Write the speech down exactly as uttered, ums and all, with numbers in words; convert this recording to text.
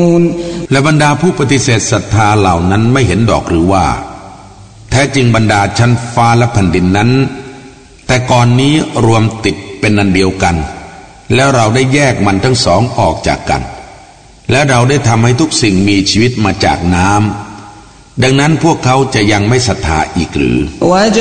และบรรดาผู้ปฏิเสธศรัทธาเหล่านั้นไม่เห็นดอกหรือว่าแท้จริงบรรดาชั้นฟ้าและแผ่นดินนั้นแต่ก่อนนี้รวมติดเป็นอันเดียวกันแล้วเราได้แยกมันทั้งสองออกจากกันและเราได้ทำให้ทุกสิ่งมีชีวิตมาจากน้ำดังนั้นพวกเขาจะยังไม่ศรัทธาอีกหรือ